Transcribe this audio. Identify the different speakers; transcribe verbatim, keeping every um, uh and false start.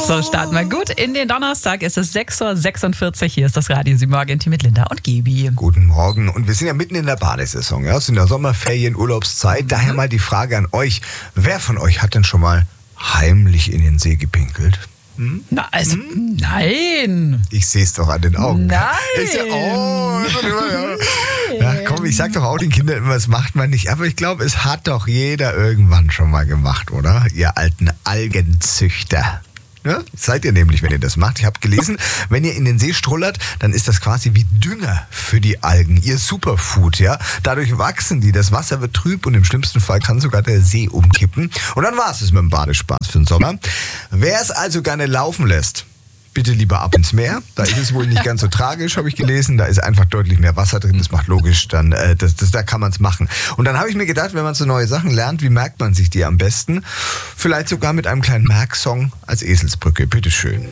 Speaker 1: So starten wir gut in den Donnerstag. Es ist sechs Uhr sechsundvierzig. Hier ist das Radio Sie Morgen Team mit Linda und Gebi.
Speaker 2: Guten Morgen. Und wir sind ja mitten in der Badesaison. Ja? Es ist in der Sommerferien, Urlaubszeit. Mhm. Daher mal die Frage an euch. Wer von euch hat denn schon mal heimlich in den See gepinkelt? Hm?
Speaker 1: Na, also, hm? nein.
Speaker 2: Ich sehe es doch an den Augen.
Speaker 1: Nein.
Speaker 2: Ich sag, oh, ja, komm, ich sag doch auch den Kindern immer, das macht man nicht. Aber ich glaube, es hat doch jeder irgendwann schon mal gemacht, oder? Ihr alten Algenzüchter. Ja, seid ihr nämlich, wenn ihr das macht. Ich habe gelesen, wenn ihr in den See strullert, dann ist das quasi wie Dünger für die Algen. Ihr Superfood, ja. Dadurch wachsen die, das Wasser wird trüb und im schlimmsten Fall kann sogar der See umkippen. Und dann war es es mit dem Badespaß für den Sommer. Wer es also gerne laufen lässt, bitte lieber ab ins Meer. Da ist es wohl nicht ganz so tragisch, habe ich gelesen. Da ist einfach deutlich mehr Wasser drin. Das macht logisch, dann, äh, das, das, da kann man es machen. Und dann habe ich mir gedacht, wenn man so neue Sachen lernt, wie merkt man sich die am besten? Vielleicht sogar mit einem kleinen Merksong als Eselsbrücke. Bitteschön.